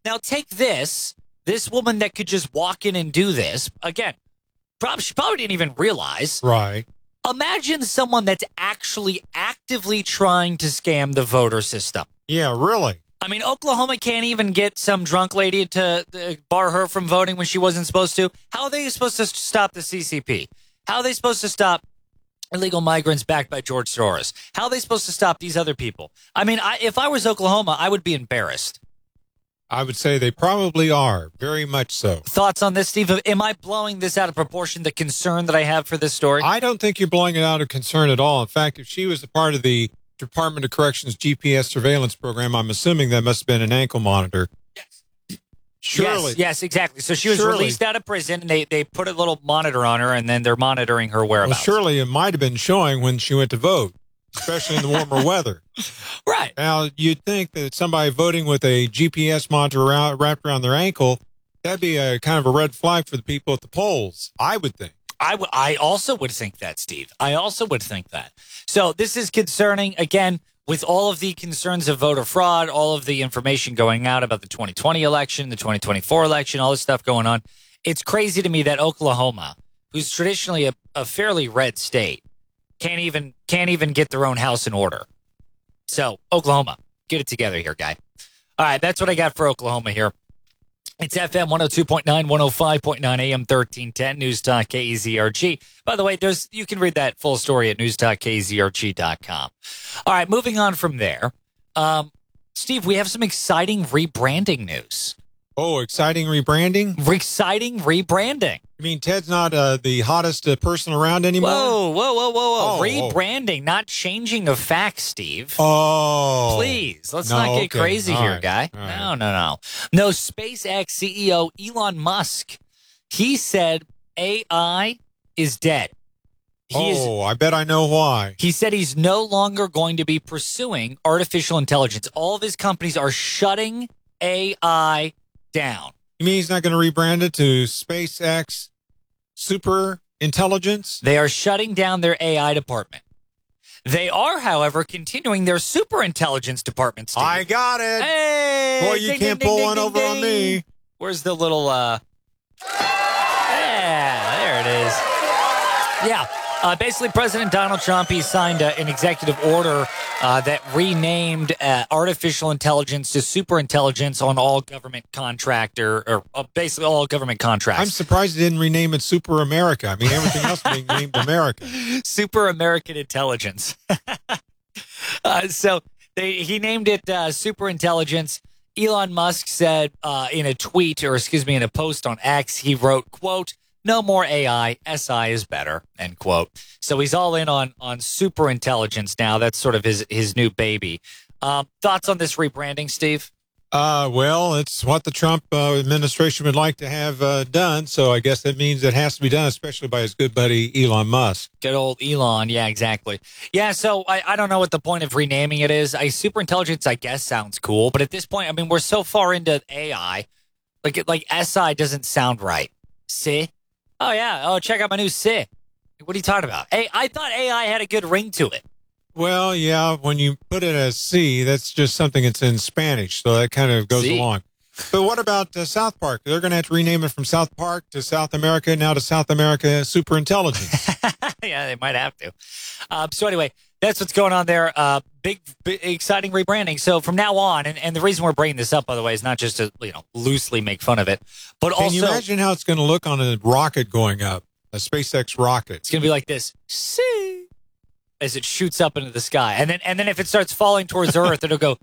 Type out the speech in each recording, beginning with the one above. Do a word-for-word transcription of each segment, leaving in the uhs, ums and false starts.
Now take this, this woman that could just walk in and do this. Again, probably, she probably didn't even realize. Right. Imagine someone that's actually actively trying to scam the voter system. Yeah, really. I mean, Oklahoma can't even get some drunk lady to uh, bar her from voting when she wasn't supposed to. How are they supposed to stop the C C P? How are they supposed to stop illegal migrants backed by George Soros? How are they supposed to stop these other people? I mean, I, if I was Oklahoma, I would be embarrassed. I would say they probably are, very much so. Thoughts on this, Steve? Am I blowing this out of proportion, the concern that I have for this story? I don't think you're blowing it out of concern at all. In fact, if she was a part of the Department of Corrections G P S surveillance program, I'm assuming that must have been an ankle monitor. Yes. Surely. Yes, yes, exactly. So she was Surely. released out of prison, and they, they put a little monitor on her, and then they're monitoring her Well, whereabouts. surely it might have been showing when she went to vote, especially in the warmer weather. Right. Now, you'd think that somebody voting with a G P S monitor around, wrapped around their ankle, that'd be a kind of a red flag for the people at the polls, I would think. I, w- I also would think that, Steve. I also would think that. So this is concerning, again, with all of the concerns of voter fraud, all of the information going out about the twenty twenty election, the twenty twenty-four election, all this stuff going on. It's crazy to me that Oklahoma, who's traditionally a, a fairly red state, can't even can't even get their own house in order. So, Oklahoma, get it together here, guy. All right, that's what I got for Oklahoma here. It's F M one oh two point nine, one oh five point nine, A M thirteen ten, News Talk K E Z R G. By the way, there's you can read that full story at news talk k z r g dot com. All right, moving on from there. Um, Steve, we have some exciting rebranding news. Oh, exciting rebranding? Exciting rebranding. You mean Ted's not uh, the hottest uh, person around anymore? Whoa, whoa, whoa, whoa, whoa. Oh, rebranding, not changing of facts, Steve. Oh. Please, let's No, not get okay. crazy All here, right. guy. All right. No, no, no. No, SpaceX C E O Elon Musk, he said A I is dead. He is, Oh, I bet I know why. he said he's no longer going to be pursuing artificial intelligence. All of his companies are shutting A I down. You mean he's not going to rebrand it to SpaceX Super Intelligence? They are shutting down their A I department. They are, however, continuing their super intelligence department, Steve. I got it. Hey! Boy, you ding, can't ding, pull ding, one ding, over on ding. me. Where's the little, uh... Yeah, there it is. Yeah. Uh, basically, President Donald Trump, he signed uh, an executive order uh, that renamed uh, artificial intelligence to super intelligence on all government contractor, or uh, basically all government contracts. I'm surprised they didn't rename it Super America. I mean, everything else being named America. Super American Intelligence. uh, so they, he named it uh, Super Intelligence. Elon Musk said uh, in a tweet, or excuse me, in a post on X, he wrote, quote, "No more A I. S I is better," end quote. So he's all in on on super intelligence now. That's sort of his his new baby. Um, thoughts on this rebranding, Steve? Uh, well, it's what the Trump uh, administration would like to have uh, done. So I guess that means it has to be done, especially by his good buddy Elon Musk. Good old Elon. Yeah, exactly. Yeah, so I, I don't know what the point of renaming it is. I super intelligence, I guess, sounds cool. But at this point, I mean, we're so far into A I. Like, it- like S I doesn't sound right. See? Oh, yeah. Oh, check out my new S I. What are you talking about? Hey, I thought A I had a good ring to it. Well, yeah, when you put it as C, that's just something that's in Spanish. So that kind of goes See? along. But what about uh, South Park? They're going to have to rename it from South Park to South America, now to South America Super Intelligence. Yeah, they might have to. Uh, so anyway, that's what's going on there. Uh, big, big, exciting rebranding. So from now on, and, and the reason we're bringing this up, by the way, is not just to you know loosely make fun of it, but Can also you imagine how it's going to look on a rocket going up, a SpaceX rocket? it's going to be like this. See, as it shoots up into the sky, and then and then if it starts falling towards Earth, it'll go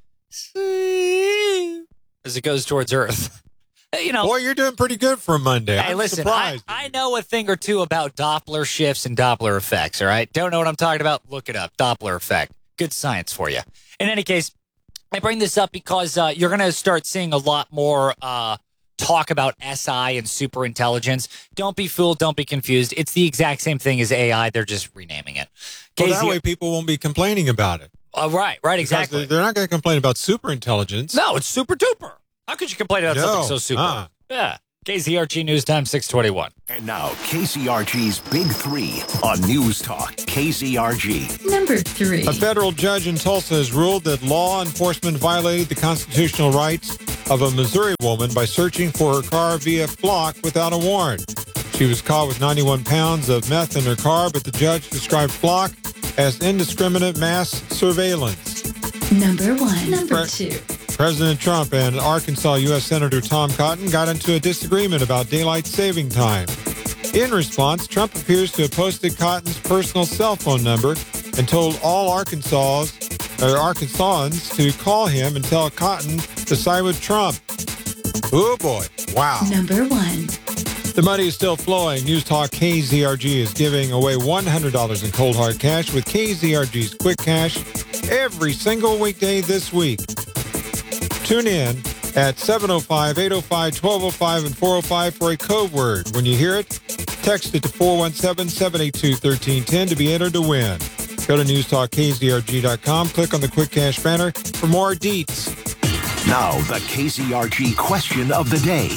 see, as it goes towards Earth. You know, Boy, you're doing pretty good for a Monday. hey, I'm listen, I, surprised. I know a thing or two about Doppler shifts and Doppler effects, all right? Don't know what I'm talking about? Look it up. Doppler effect. Good science for you. In any case, I bring this up because uh, you're going to start seeing a lot more uh, talk about S I and super intelligence. Don't be fooled. Don't be confused. It's the exact same thing as A I. They're just renaming it. Well, that Casey- way people won't be complaining about it. uh, right, right, Because exactly. They're not going to complain about super intelligence. No, it's super duper. How could you complain about No. something so super? Uh. Yeah. K Z R G News Time six twenty-one. And now, K C R G's Big Three on News Talk K C R G. Number three. A federal judge in Tulsa has ruled that law enforcement violated the constitutional rights of a Missouri woman by searching for her car via Flock without a warrant. She was caught with ninety-one pounds of meth in her car, but the judge described Flock as indiscriminate mass surveillance. Number one. Number Pre- two. President Trump and Arkansas U S Senator Tom Cotton got into a disagreement about daylight saving time. In response, Trump appears to have posted Cotton's personal cell phone number and told all Arkansans, or Arkansans to call him and tell Cotton to side with Trump. Oh, boy. Wow. Number one. The money is still flowing. News Talk K Z R G is giving away one hundred dollars in cold hard cash with K Z R G's Quick Cash every single weekday this week. Tune in at seven oh five, eight oh five, one two oh five and four oh five for a code word. When you hear it, text it to four one seven, seven eight two, one three one zero to be entered to win. Go to news talk k z r g dot com, click on the Quick Cash banner for more deets. Now, the K Z R G question of the day.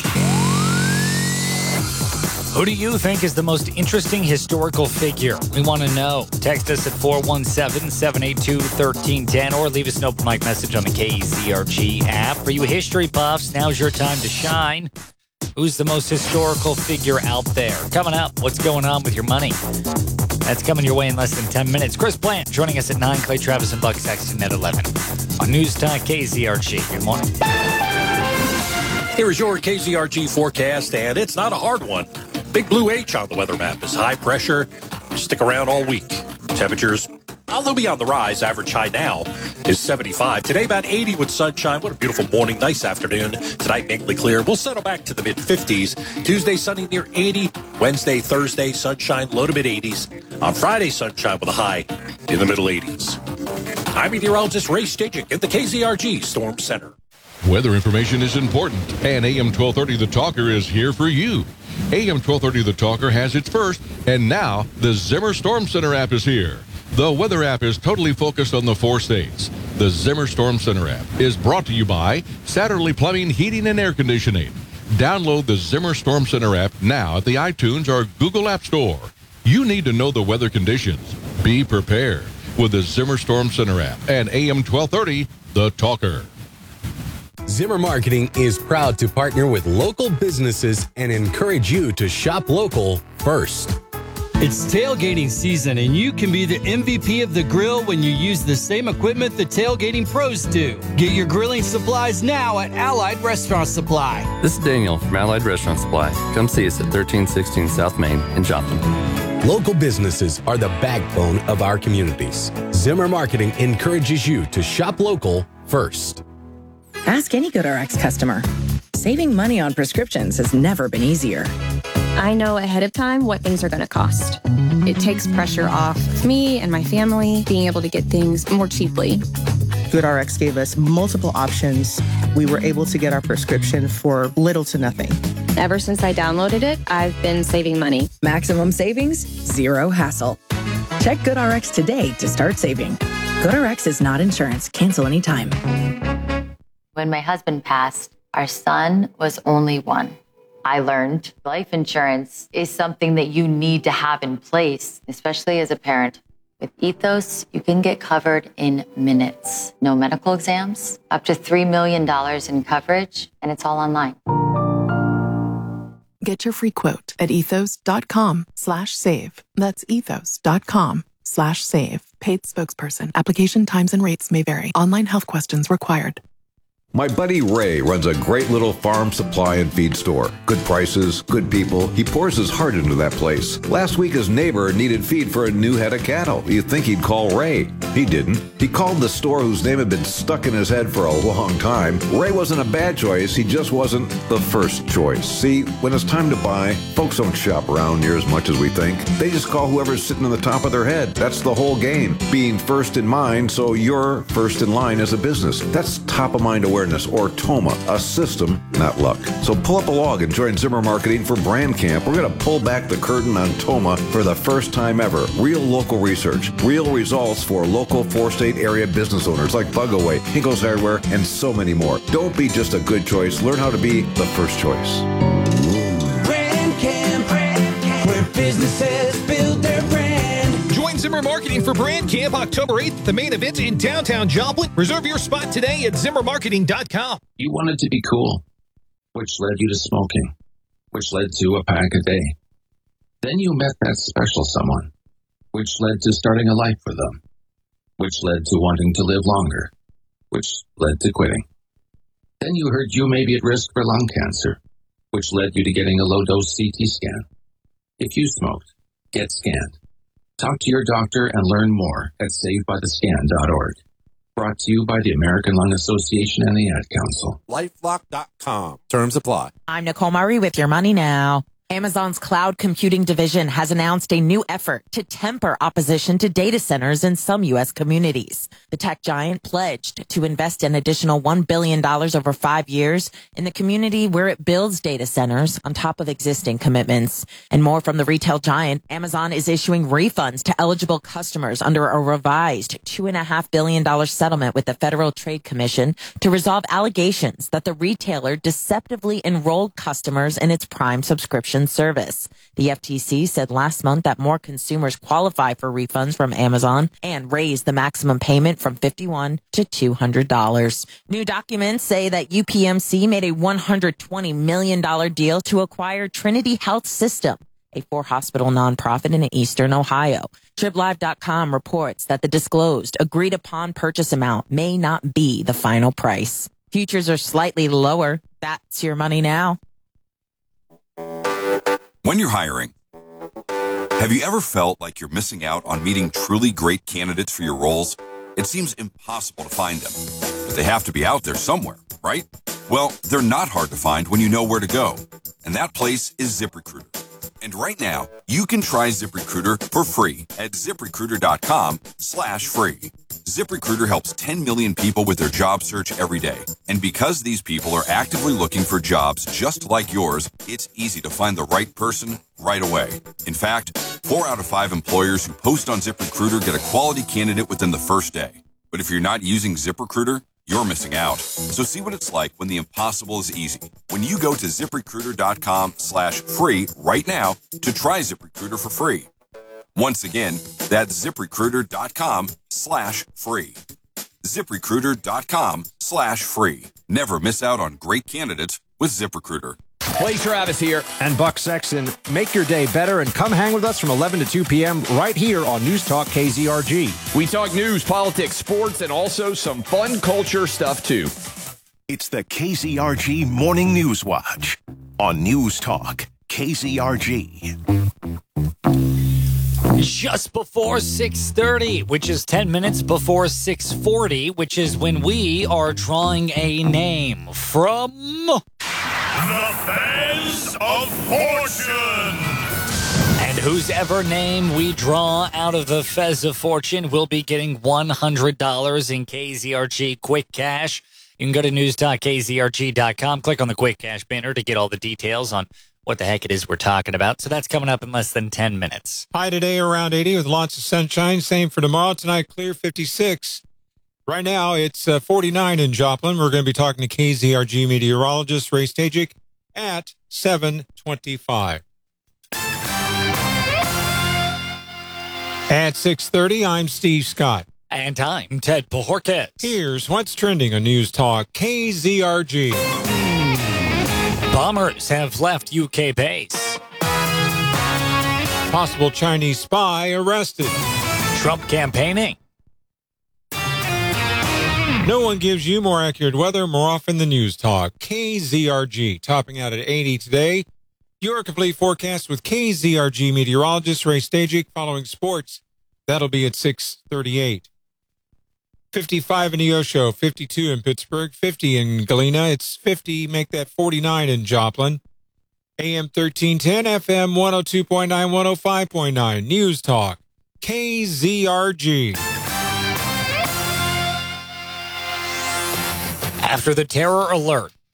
Who do you think is the most interesting historical figure? We want to know. Text us at four one seven, seven eight two, one three one zero or leave us an open mic message on the K Z R G app. For you history buffs, now's your time to shine. Who's the most historical figure out there? Coming up, what's going on with your money? That's coming your way in less than ten minutes. Chris Plant joining us at nine. Clay Travis and Buck Sexton at eleven. On News Talk K Z R G. Good morning. Here is your K Z R G forecast, and it's not a hard one. Big blue H on the weather map is high pressure. Stick around all week. Temperatures, although be on the rise, average high now is seventy-five. Today about eighty with sunshine. What a beautiful morning, nice afternoon. Tonight mainly clear. We'll settle back to the mid fifties. Tuesday sunny near eighty. Wednesday, Thursday sunshine low to mid eighties. On Friday sunshine with a high in the middle eighties. I'm meteorologist Ray Staging at the K Z R G Storm Center. Weather information is important, and A M twelve thirty The Talker is here for you. A M twelve thirty The Talker has its first, and now the Zimmer Storm Center app is here. The weather app is totally focused on the four states. The Zimmer Storm Center app is brought to you by Satterley Plumbing, Heating, and Air Conditioning. Download the Zimmer Storm Center app now at the iTunes or Google App Store. You need to know the weather conditions. Be prepared with the Zimmer Storm Center app and A M twelve thirty The Talker. Zimmer Marketing is proud to partner with local businesses and encourage you to shop local first. It's tailgating season, and you can be the M V P of the grill when you use the same equipment the tailgating pros do. Get your grilling supplies now at Allied Restaurant Supply. This is Daniel from Allied Restaurant Supply. Come see us at thirteen sixteen South Main in Joplin. Local businesses are the backbone of our communities. Zimmer Marketing encourages you to shop local first. Ask any GoodRx customer. Saving money on prescriptions has never been easier. I know ahead of time what things are going to cost. It takes pressure off me and my family being able to get things more cheaply. GoodRx gave us multiple options. We were able to get our prescription for little to nothing. Ever since I downloaded it, I've been saving money. Maximum savings, zero hassle. Check GoodRx today to start saving. GoodRx is not insurance. Cancel anytime. When my husband passed, our son was only one. I learned life insurance is something that you need to have in place, especially as a parent. With Ethos, you can get covered in minutes. No medical exams, up to three million dollars in coverage, and it's all online. Get your free quote at ethos.com slash save. That's ethos.com slash save. Paid spokesperson. Application times and rates may vary. Online health questions required. My buddy Ray runs a great little farm supply and feed store. Good prices, good people. He pours his heart into that place. Last week, his neighbor needed feed for a new head of cattle. You'd think he'd call Ray. He didn't. He called the store whose name had been stuck in his head for a long time. Ray wasn't a bad choice. He just wasn't the first choice. See, when it's time to buy, folks don't shop around near as much as we think. They just call whoever's sitting on the top of their head. That's the whole game. Being first in mind, so you're first in line as a business. That's top of mind awareness. Or TOMA, a system, not luck. So pull up a log and join Zimmer Marketing for Brand Camp. We're going to pull back the curtain on TOMA for the first time ever. Real local research, real results for local four-state area business owners like Bugaway, Hinko's Hardware, and so many more. Don't be just a good choice. Learn how to be the first choice. Brand Camp, where businesses build their brand. Join Zimmer Zimmer Marketing for Brand Camp October eighth, the main event in downtown Joplin. Reserve your spot today at zimmer marketing dot com. You wanted to be cool, which led you to smoking, which led to a pack a day. Then you met that special someone, which led to starting a life with them, which led to wanting to live longer, which led to quitting. Then you heard you may be at risk for lung cancer, which led you to getting a low-dose C T scan. If you smoked, get scanned. Talk to your doctor and learn more at save by the scan dot org. Brought to you by the American Lung Association and the Ad Council. lifelock dot com. Terms apply. I'm Nicole Murray with Your Money Now. Amazon's cloud computing division has announced a new effort to temper opposition to data centers in some U S communities. The tech giant pledged to invest an additional one billion dollars over five years in the community where it builds data centers on top of existing commitments. And more from the retail giant, Amazon is issuing refunds to eligible customers under a revised two point five billion dollars settlement with the Federal Trade Commission to resolve allegations that the retailer deceptively enrolled customers in its Prime subscription service. The F T C said last month that more consumers qualify for refunds from Amazon and raised the maximum payment from fifty-one dollars to two hundred dollars. New documents say that U P M C made a one hundred twenty million dollars deal to acquire Trinity Health System, a four-hospital nonprofit in eastern Ohio. Trib Live dot com reports that the disclosed agreed-upon purchase amount may not be the final price. Futures are slightly lower. That's Your Money Now. When you're hiring, have you ever felt like you're missing out on meeting truly great candidates for your roles? It seems impossible to find them, but they have to be out there somewhere, right? Well, they're not hard to find when you know where to go, and that place is ZipRecruiter. And right now, you can try ZipRecruiter for free at ziprecruiter dot com slash free. ZipRecruiter helps ten million people with their job search every day. And because these people are actively looking for jobs just like yours, it's easy to find the right person right away. In fact, four out of five employers who post on ZipRecruiter get a quality candidate within the first day. But if you're not using ZipRecruiter, you're missing out. So see what it's like when the impossible is easy. When you go to ziprecruiter dot com slash free right now to try ZipRecruiter for free. Once again, that's ziprecruiter dot com slash free. ziprecruiter dot com slash free. Never miss out on great candidates with ZipRecruiter. Clay Travis here. And Buck Sexton. Make your day better and come hang with us from eleven to two p.m. right here on News Talk K Z R G. We talk news, politics, sports, and also some fun culture stuff, too. It's the K Z R G Morning News Watch on News Talk K Z R G. Just before six thirty, which is ten minutes before six forty, which is when we are drawing a name from the Fez of Fortune. And whose ever name we draw out of the Fez of Fortune will be getting one hundred dollars in K Z R G Quick Cash. You can go to news dot k z r g dot com, click on the Quick Cash banner to get all the details on what the heck it is we're talking about. So that's coming up in less than ten minutes. High today around eighty with lots of sunshine. Same for tomorrow. Tonight, clear fifty-six. Right now, it's uh, forty-nine in Joplin. We're going to be talking to K Z R G meteorologist Ray Stajic at seven twenty-five. At six thirty, I'm Steve Scott. And I'm Ted Pahorkes. Here's what's trending on News Talk K Z R G. Bombers have left U K base. Possible Chinese spy arrested. Trump campaigning. No one gives you more accurate weather more often than News Talk. K Z R G topping out at eighty today. Your complete forecast with K Z R G meteorologist Ray Stajic following sports. That'll be at six thirty-eight. fifty-five in Neosho, fifty-two in Pittsburgh, fifty in Galena. It's fifty, make that forty-nine in Joplin. A M thirteen ten, F M one oh two point nine, one oh five point nine. News Talk, K Z R G. After the terror alert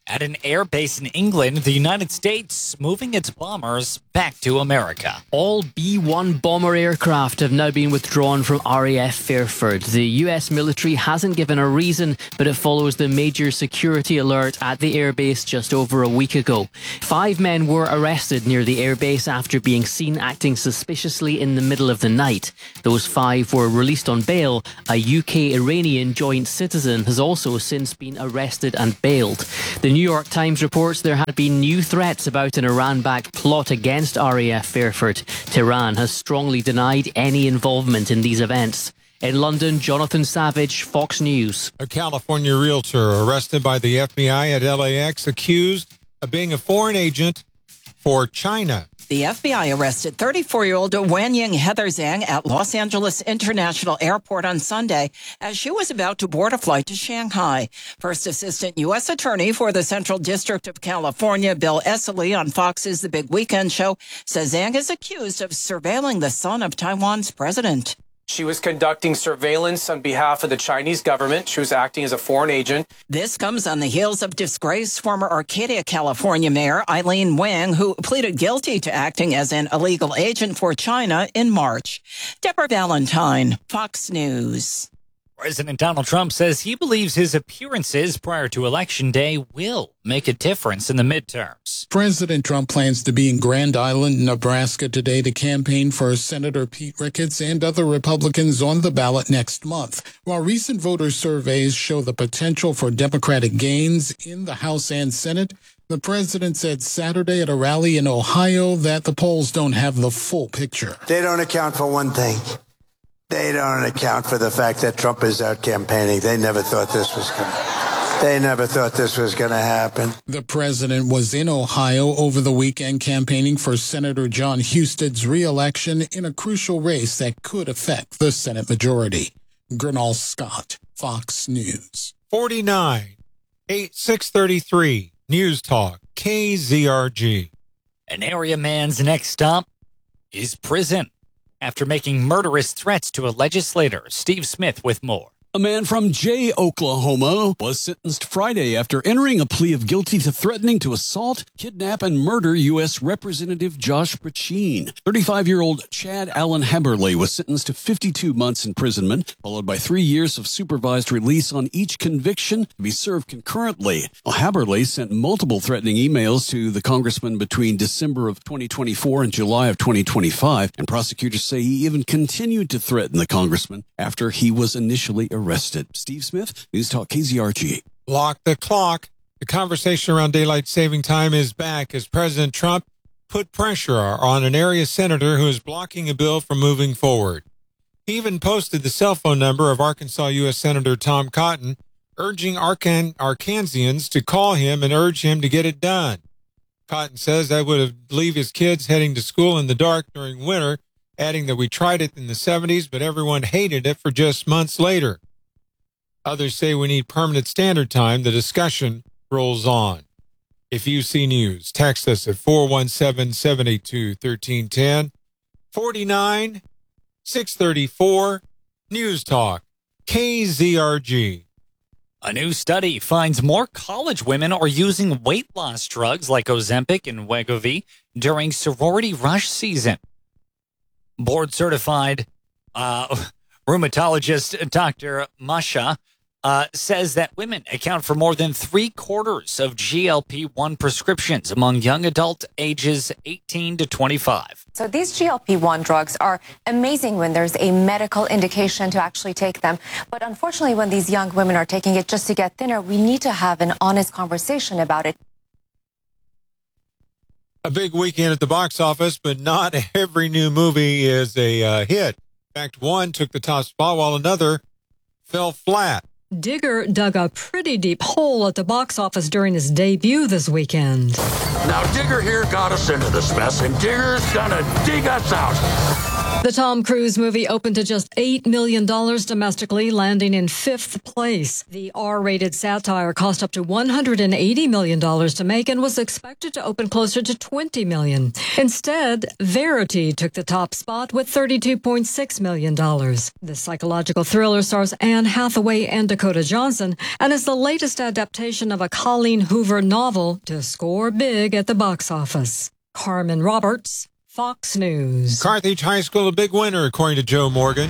At an air base in England, the United States moving its bombers back to America. All B one bomber aircraft have now been withdrawn from R A F Fairford. The U S military hasn't given a reason, but it follows the major security alert at the airbase just over a week ago. Five men were arrested near the airbase after being seen acting suspiciously in the middle of the night. Those five were released on bail. A U K-Iranian joint citizen has also since been arrested and bailed. The New York Times reports there had been new threats about an Iran-backed plot against R A F Fairford. Tehran has strongly denied any involvement in these events. In London, Jonathan Savage, Fox News. A California realtor arrested by the F B I at L A X accused of being a foreign agent for China. The F B I arrested thirty-four-year-old Wanying Heather Zhang at Los Angeles International Airport on Sunday as she was about to board a flight to Shanghai. First Assistant U S Attorney for the Central District of California, Bill Esseley, on Fox's The Big Weekend Show, says Zhang is accused of surveilling the son of Taiwan's president. She was conducting surveillance on behalf of the Chinese government. She was acting as a foreign agent. This comes on the heels of disgraced former Arcadia, California Mayor Eileen Wang, who pleaded guilty to acting as an illegal agent for China in March. Deborah Valentine, Fox News. President Donald Trump says he believes his appearances prior to Election Day will make a difference in the midterms. President Trump plans to be in Grand Island, Nebraska today to campaign for Senator Pete Ricketts and other Republicans on the ballot next month. While recent voter surveys show the potential for Democratic gains in the House and Senate, the president said Saturday at a rally in Ohio that the polls don't have the full picture. They don't account for one thing. They don't account for the fact that Trump is out campaigning. They never thought this was going to They never thought this was going to happen. The president was in Ohio over the weekend campaigning for Senator John Huston's re-election in a crucial race that could affect the Senate majority. Gernal Scott, Fox News. forty-nine, eight, six thirty-three, News Talk, K Z R G. An area man's next stop is prison after making murderous threats to a legislator. Steve Smith with more. A man from Jay, Oklahoma, was sentenced Friday after entering a plea of guilty to threatening to assault, kidnap, and murder U S Representative Josh Brecheen. thirty-five-year-old Chad Allen Haberly was sentenced to fifty-two months imprisonment, followed by three years of supervised release on each conviction to be served concurrently. Well, Haberly sent multiple threatening emails to the congressman between December of twenty twenty-four and July of twenty twenty-five, and prosecutors say he even continued to threaten the congressman after he was initially arrested. Arrested. Steve Smith, News Talk K Z R G. Lock the clock. The conversation around daylight saving time is back as President Trump put pressure on an area senator who is blocking a bill from moving forward. He even posted the cell phone number of Arkansas U S Senator Tom Cotton, urging Arkan- Arkansans to call him and urge him to get it done. Cotton says that would leave his kids heading to school in the dark during winter, adding that we tried it in the seventies, but everyone hated it for just months later. Others say we need permanent standard time. The discussion rolls on. If you see news, text us at four one seven, seven eight two, one three one zero. forty-nine, six thirty-four, News Talk, K Z R G. A new study finds more college women are using weight loss drugs like Ozempic and Wegovy during sorority rush season. Board-certified uh, rheumatologist Doctor Masha Uh, says that women account for more than three quarters of G L P one prescriptions among young adult ages eighteen to twenty-five. So these G L P one drugs are amazing when there's a medical indication to actually take them. But unfortunately, when these young women are taking it just to get thinner, we need to have an honest conversation about it. A big weekend at the box office, but not every new movie is a uh, hit. In fact, one took the top spot while another fell flat. Digger dug a pretty deep hole at the box office during his debut this weekend. Now, Digger here got us into this mess, and Digger's gonna dig us out. The Tom Cruise movie opened to just eight million dollars domestically, landing in fifth place. The R-rated satire cost up to one hundred eighty million dollars to make and was expected to open closer to twenty million dollars. Instead, Verity took the top spot with thirty-two point six million dollars. The psychological thriller stars Anne Hathaway and Dakota Johnson and is the latest adaptation of a Colleen Hoover novel to score big at the box office. Carmen Roberts, Fox News. Carthage High School a big winner, according to Joe Morgan.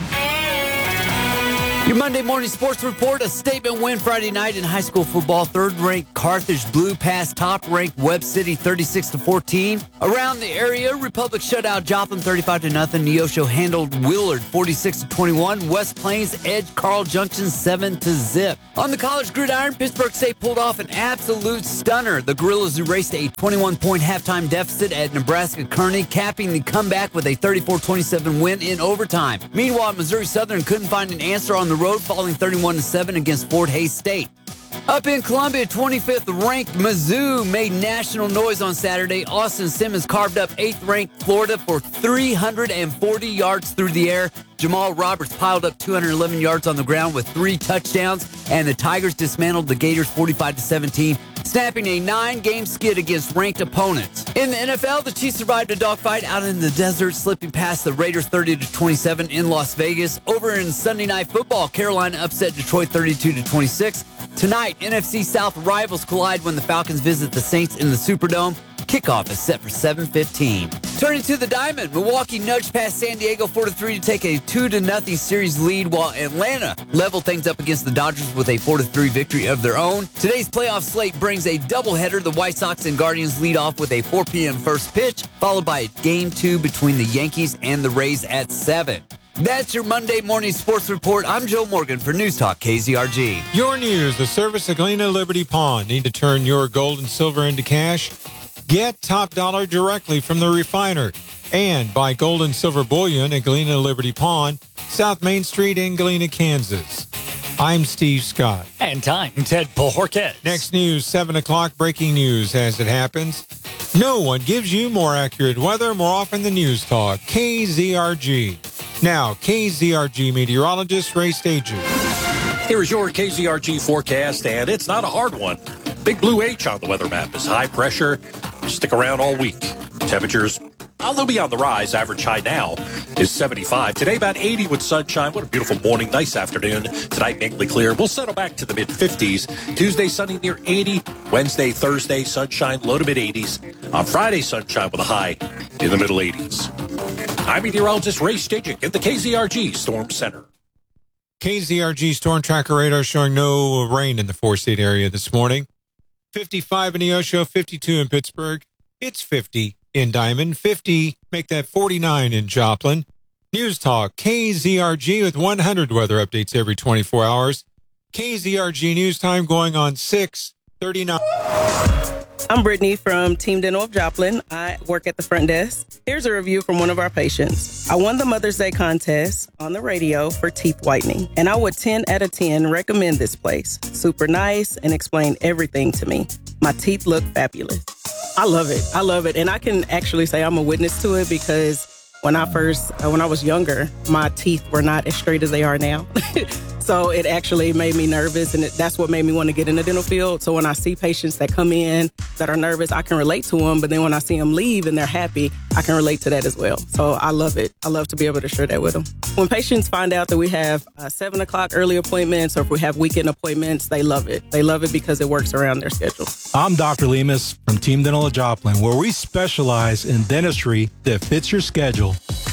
Your Monday morning sports report, a statement win Friday night in high school football. Third-ranked Carthage blew past top-ranked Webb City thirty-six to fourteen. Around the area, Republic shut out Joplin thirty-five to nothing. Neosho handled Willard forty-six to twenty-one. West Plains edged Carl Junction seven to zip. On the college gridiron, Pittsburgh State pulled off an absolute stunner. The Gorillas erased a twenty-one point halftime deficit at Nebraska Kearney, capping the comeback with a thirty-four twenty-seven win in overtime. Meanwhile, Missouri Southern couldn't find an answer on the road, falling thirty-one to seven against Fort Hays State. Up in Columbia, twenty-fifth ranked Mizzou made national noise on Saturday. Austin Simmons carved up eighth ranked Florida for three hundred forty yards through the air. Jamal Roberts piled up two hundred eleven yards on the ground with three touchdowns, and the Tigers dismantled the Gators forty-five to seventeen, snapping a nine-game skid against ranked opponents. In the N F L, the Chiefs survived a dogfight out in the desert, slipping past the Raiders thirty to twenty-seven in Las Vegas. Over in Sunday Night Football, Carolina upset Detroit thirty-two to twenty-six. Tonight, N F C South rivals collide when the Falcons visit the Saints in the Superdome. Kickoff is set for seven fifteen. Turning to the Diamond, Milwaukee nudged past San Diego four to three to take a two to nothing series lead, while Atlanta leveled things up against the Dodgers with a four to three victory of their own. Today's playoff slate brings a doubleheader. The White Sox and Guardians lead off with a four p.m. first pitch, followed by game two between the Yankees and the Rays at seven. That's your Monday morning sports report. I'm Joe Morgan for News Talk K Z R G. Your news, the service of Galena Liberty Pawn. Need to turn your gold and silver into cash? Get top dollar directly from the refiner and buy gold and silver bullion at Galena Liberty Pawn, South Main Street in Galena, Kansas. I'm Steve Scott. And time, Ted Bojorquez. Next news, seven o'clock, breaking news as it happens. No one gives you more accurate weather more often than News Talk, K Z R G. Now, K Z R G meteorologist Ray Stages. Here is your K Z R G forecast, and it's not a hard one. Big blue H on the weather map is high pressure. Stick around all week. Temperatures, although be on the rise, average high now is seventy-five. Today, about eighty with sunshine. What a beautiful morning, nice afternoon. Tonight, mainly clear. We'll settle back to the mid-fifties. Tuesday, sunny near eighty. Wednesday, Thursday, sunshine, low to mid-eighties. On Friday, sunshine with a high in the middle eighties. I'm meteorologist Ray Stajic at the K Z R G Storm Center. K Z R G Storm Tracker radar showing no rain in the four-state area this morning. fifty-five in Neosho, fifty-two in Pittsburgh. It's fifty in Diamond, fifty, make that forty-nine in Joplin. News Talk, K Z R G with one hundred weather updates every twenty-four hours. K Z R G News Time going on six thirty-nine. I'm Brittany from Team Dental of Joplin. I work at the front desk. Here's a review from one of our patients. I won the Mother's Day contest on the radio for teeth whitening, and I would ten out of ten recommend this place. Super nice and explain everything to me. My teeth look fabulous. I love it. I love it. And I can actually say I'm a witness to it because when I first, uh, when I was younger, my teeth were not as straight as they are now. So it actually made me nervous, and it, that's what made me want to get in the dental field. So when I see patients that come in that are nervous, I can relate to them. But then when I see them leave and they're happy, I can relate to that as well. So I love it. I love to be able to share that with them. When patients find out that we have uh, seven o'clock early appointments or if we have weekend appointments, they love it. They love it because it works around their schedule. I'm Doctor Lemus from Team Dental of Joplin, where we specialize in dentistry that fits your schedule.